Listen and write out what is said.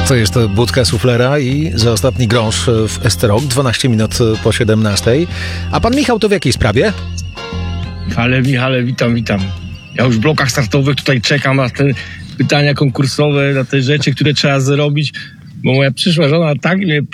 To jest Budka Suflera i za ostatni grąż w Esterok, 12 minut po 17. A pan Michał to w jakiej sprawie? Michale, witam. Ja już w blokach startowych tutaj czekam na te pytania konkursowe, na te rzeczy, które trzeba zrobić, bo moja przyszła żona tak mnie